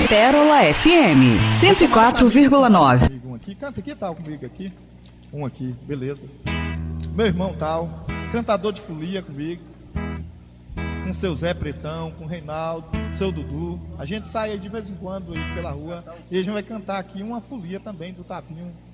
Pérola FM 104,9. Um aqui, canta aqui, tal, comigo aqui. Um aqui, beleza. Meu irmão tal, cantador de folia comigo. Com o seu Zé Pretão, com o Reinaldo, com o seu Dudu. A gente sai aí de vez em quando aí pela rua e a gente vai cantar aqui uma folia também do Tavinho.